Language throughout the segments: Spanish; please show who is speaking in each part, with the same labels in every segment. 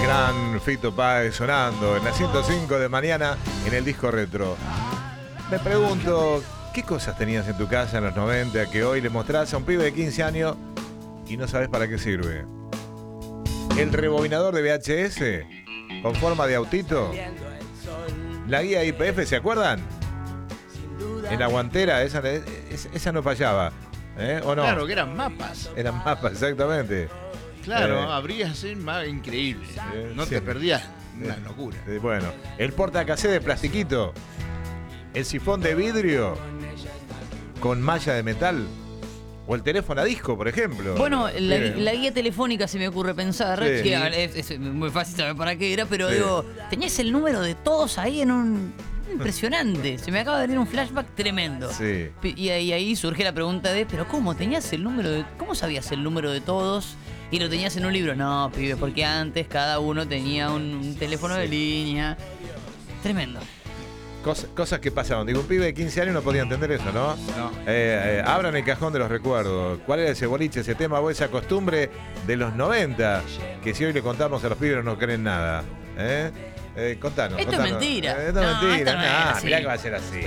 Speaker 1: gran Fito Páez sonando en la 105 de mañana en el disco retro. Me pregunto, ¿qué cosas tenías en tu casa en los 90 que hoy le mostrás a un pibe de 15 años y no sabes para qué sirve? El rebobinador de VHS con forma de autito. La guía IPF, ¿se acuerdan? En la guantera, esa no fallaba. ¿O no?
Speaker 2: Claro, que eran mapas.
Speaker 1: Eran mapas, exactamente.
Speaker 2: Claro, abrías así, increíble. No te perdías, una locura.
Speaker 1: Bueno, el portacassette de plastiquito, el sifón de vidrio con malla de metal, o el teléfono a disco, por ejemplo.
Speaker 3: Bueno, la guía telefónica se me ocurre pensar,
Speaker 1: sí,
Speaker 3: que es muy fácil saber para qué era, pero digo, tenías el número de todos ahí en un... Impresionante, se me acaba de venir un flashback tremendo.
Speaker 1: Sí.
Speaker 3: Y ahí surge la pregunta de, ¿pero cómo tenías el número de... ¿Cómo sabías el número de todos? Y lo tenías en un libro. No, pibe, porque antes cada uno tenía un teléfono de línea. Tremendo.
Speaker 1: Cosas que pasaban. Digo, un pibe de 15 años no podía entender eso, ¿no?
Speaker 2: No.
Speaker 1: Abran el cajón de los recuerdos. ¿Cuál era ese boliche, ese tema o esa costumbre de los 90? Que si hoy le contamos a los pibes no creen nada. Contanos.
Speaker 3: Esto es mentira.
Speaker 1: Esto es mentira.
Speaker 3: Esto no es así.
Speaker 1: Mirá que va a ser así.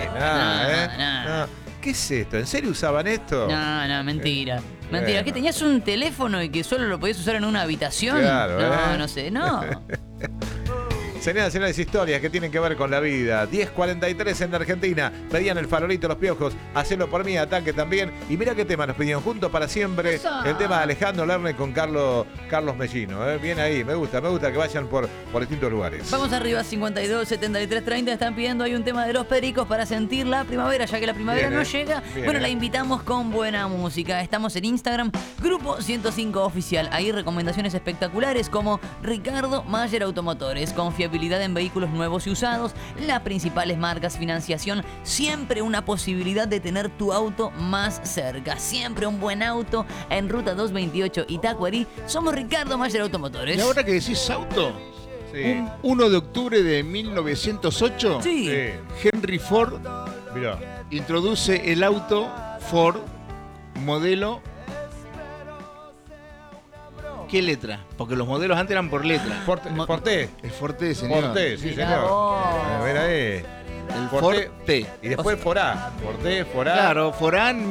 Speaker 3: No.
Speaker 1: ¿Qué es esto? ¿En serio usaban esto?
Speaker 3: No, mentira. Mentira,
Speaker 1: bueno.
Speaker 3: ¿que tenías un teléfono y que solo lo podías usar en una habitación?
Speaker 1: Claro,
Speaker 3: no sé, no.
Speaker 1: Señoras y señores, historias que tienen que ver con la vida. 10:43 en la Argentina. Pedían el farolito los piojos. Hacelo por mí, Ataque también. Y mira qué tema nos pidieron. Juntos para siempre.
Speaker 3: Eso.
Speaker 1: El tema de Alejandro Lerner con Carlos Mellino. Bien ahí. Me gusta que vayan por distintos lugares.
Speaker 3: Vamos arriba, 52, 73, 30. Están pidiendo ahí un tema de Los Pericos para sentir la primavera, ya que la primavera no llega. Bueno, la invitamos con buena música. Estamos en Instagram, Grupo 105 Oficial. Ahí recomendaciones espectaculares como Ricardo Mayer Automotores. Confiabilidad en vehículos nuevos y usados, las principales marcas, financiación, siempre una posibilidad de tener tu auto más cerca, siempre un buen auto en Ruta 228 Itacuarí. Somos Ricardo Mayer Automotores.
Speaker 2: Y ahora que decís auto,
Speaker 1: Sí.
Speaker 2: un 1 de octubre de 1908,
Speaker 3: Sí.
Speaker 2: Henry Ford
Speaker 1: Mirá.
Speaker 2: introduce el auto Ford modelo... ¿Qué letra? Porque los modelos antes eran por letra.
Speaker 1: Forte.
Speaker 2: El Forte, señor.
Speaker 1: Forte, sí,
Speaker 3: Mirá
Speaker 1: señor.
Speaker 3: vos.
Speaker 1: Mira ahí.
Speaker 2: El Forte.
Speaker 1: Y después Forá. Forá.
Speaker 2: Claro, Forán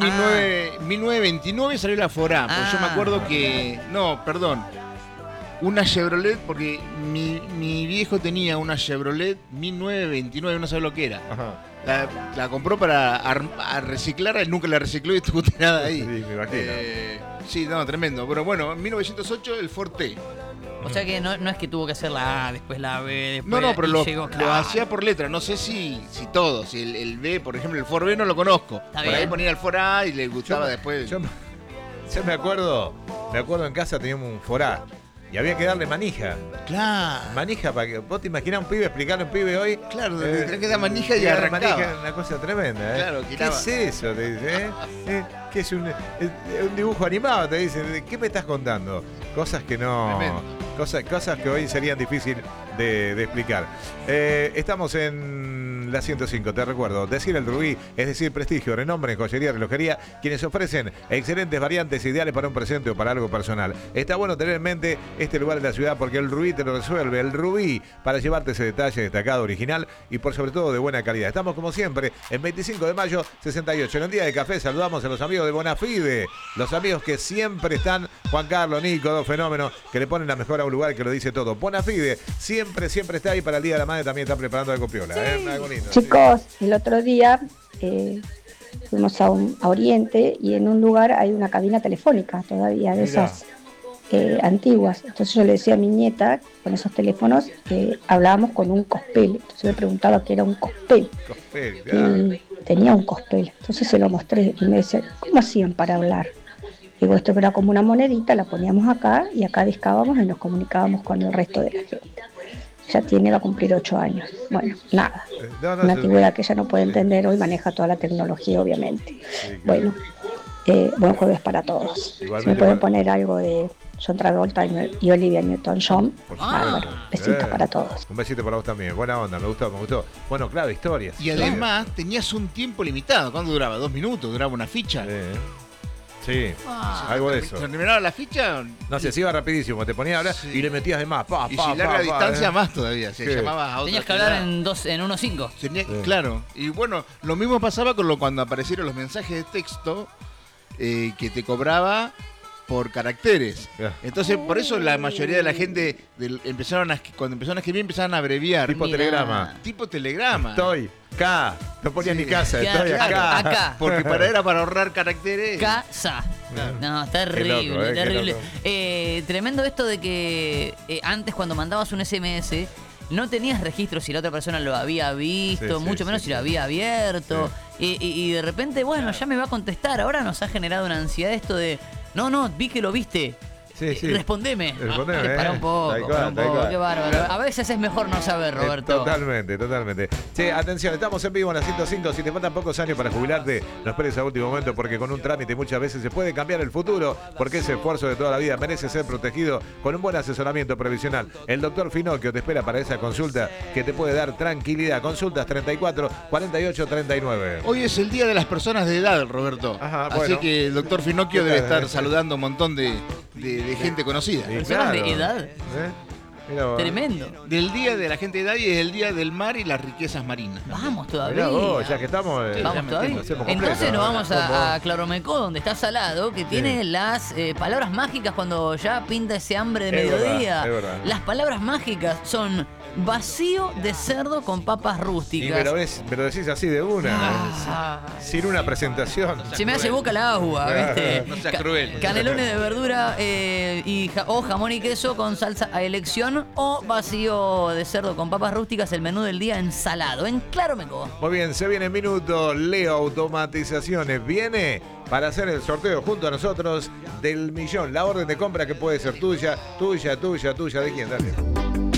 Speaker 2: 1929 salió la Forá. Porque yo me acuerdo que... No, perdón. Una Chevrolet, porque mi viejo tenía una Chevrolet 1929, no sabe lo que era.
Speaker 1: Ajá.
Speaker 2: La compró para reciclarla, nunca la recicló y estuvo tirada ahí.
Speaker 1: Sí, me imagino.
Speaker 2: Sí, no, tremendo. Pero bueno, en 1908 el Forte.
Speaker 3: O sea que no es que tuvo que hacer la A, después la B, después
Speaker 2: No, pero
Speaker 3: y
Speaker 2: lo
Speaker 3: llegó,
Speaker 2: lo hacía por letra. No sé si todos. Si el B, por ejemplo, el Ford B no lo conozco.
Speaker 3: Está
Speaker 2: Por ahí
Speaker 3: bien.
Speaker 2: ponía el Ford A y le gustaba después.
Speaker 1: Yo me acuerdo en casa teníamos un Forá y había que darle manija.
Speaker 2: Claro.
Speaker 1: Manija para que vos te imaginás un pibe, explicarle a un pibe hoy.
Speaker 2: Claro, tenés que dar manija y
Speaker 1: darle
Speaker 2: arrancaba.
Speaker 1: manija, una cosa tremenda.
Speaker 2: Claro,
Speaker 1: ¿Qué
Speaker 2: quitaba.
Speaker 1: es eso? Te dice, ¿Qué es un dibujo animado? Te dicen, ¿qué me estás contando? Cosas que no.
Speaker 2: Tremendo.
Speaker 1: Cosas que hoy serían difíciles de explicar. Estamos en la 105, te recuerdo. Decir el Rubí, es decir, prestigio, renombre en joyería, relojería, quienes ofrecen excelentes variantes ideales para un presente o para algo personal. Está bueno tener en mente este lugar de la ciudad porque el Rubí te lo resuelve. El Rubí para llevarte ese detalle destacado, original y por sobre todo de buena calidad. Estamos como siempre en 25 de mayo 68. En el día de café saludamos a los amigos de Bonafide, los amigos que siempre están, Juan Carlos, Nico, dos fenómenos que le ponen la mejor a un lugar que lo dice todo. Bonafide siempre está ahí para el Día de la Madre, también está preparando algo piola, algo lindo.
Speaker 4: Chicos, el otro día fuimos a Oriente y en un lugar hay una cabina telefónica todavía de
Speaker 1: Mirá.
Speaker 4: esas antiguas. Entonces yo le decía a mi nieta con esos teléfonos que hablábamos con un cospel. Entonces me preguntaba qué era un cospel.
Speaker 1: Cospel, claro.
Speaker 4: Y tenía un cospel. Entonces se lo mostré y me decía, ¿cómo hacían para hablar? Digo, esto era como una monedita, la poníamos acá y acá discábamos y nos comunicábamos con el resto de la gente. Va a cumplir 8 años. Bueno, nada. Una antigüedad que ella no puede entender, hoy maneja toda la tecnología, obviamente.
Speaker 1: Sí, claro.
Speaker 4: Bueno, buen jueves para todos.
Speaker 1: Igualmente,
Speaker 4: Si me pueden poner algo de John Travolta y Olivia Newton-John,
Speaker 1: Por
Speaker 4: bárbaro. Besitos para todos.
Speaker 1: Un besito para vos también. Buena onda, me gustó. Bueno, claro, historias.
Speaker 2: Y además tenías un tiempo limitado. ¿Cuánto duraba? 2 minutos, duraba una ficha.
Speaker 1: Sí, algo de eso.
Speaker 2: ¿Se terminaba la ficha?
Speaker 1: No sé, se iba rapidísimo, te ponías a hablar y le metías de más.
Speaker 2: Y si larga distancia, más todavía. Se llamaba a otra
Speaker 3: Tenías que hablar en 1.5.
Speaker 2: Claro. Y bueno, lo mismo pasaba con cuando aparecieron los mensajes de texto que te cobraba por caracteres. Entonces, por eso la mayoría de la gente cuando empezaron a escribir empezaron a abreviar.
Speaker 1: Tipo telegrama.
Speaker 2: Tipo telegrama.
Speaker 1: Estoy acá. No ponías ni casa, estoy acá.
Speaker 2: Porque era para ahorrar caracteres.
Speaker 3: Casa. No, terrible,
Speaker 1: loco,
Speaker 3: terrible. Tremendo esto de que antes cuando mandabas un SMS no tenías registro si la otra persona lo había visto, mucho menos si lo había abierto. Y de repente, bueno, ya me va a contestar. Ahora nos ha generado una ansiedad esto de, no, vi que lo viste. Respondeme. Para un poco, qué bárbaro. A veces es mejor no saber, Roberto.
Speaker 1: Totalmente. Che, atención, estamos en vivo en la 105. Si te faltan pocos años para jubilarte, no esperes a último momento porque con un trámite muchas veces se puede cambiar el futuro, porque ese esfuerzo de toda la vida merece ser protegido con un buen asesoramiento previsional. El doctor Finocchio te espera para esa consulta que te puede dar tranquilidad. Consultas 34 48 39.
Speaker 2: Hoy es el día de las personas de edad, Roberto. Así que el doctor Finocchio debe estar saludando un montón de gente conocida.
Speaker 3: ¿Personas de edad? Tremendo.
Speaker 2: Del día de la gente de edad y es el día del mar y las riquezas marinas.
Speaker 3: Vamos todavía.
Speaker 1: Ya que estamos.
Speaker 3: Vamos todavía. Entonces nos vamos a Claromecó, donde está Salado, que tiene las palabras mágicas cuando ya pinta ese hambre de mediodía.
Speaker 1: Es verdad.
Speaker 3: Las palabras mágicas son vacío de cerdo con papas rústicas.
Speaker 1: Pero decís así de una, sin una presentación.
Speaker 3: Se me hace boca la agua, ¿viste?
Speaker 2: No seas cruel.
Speaker 3: Canelones de verdura o jamón y queso con salsa a elección, o vacío de cerdo con papas rústicas, el menú del día ensalado en Claromecó.
Speaker 1: Muy bien, se viene en minuto. Leo Automatizaciones viene para hacer el sorteo junto a nosotros del millón. La orden de compra que puede ser tuya. ¿De quién? Dale.